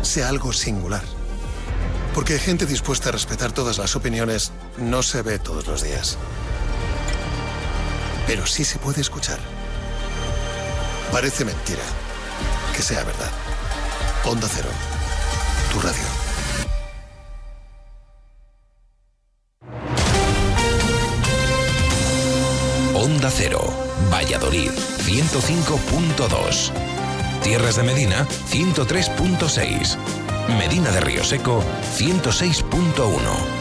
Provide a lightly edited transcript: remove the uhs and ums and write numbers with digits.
sea algo singular. Porque gente dispuesta a respetar todas las opiniones no se ve todos los días. Pero sí se puede escuchar. Parece mentira que sea verdad. Onda Cero, tu radio. Onda Cero, Valladolid, 105.2. Tierras de Medina, 103.6. Medina de Río Seco, 106.1.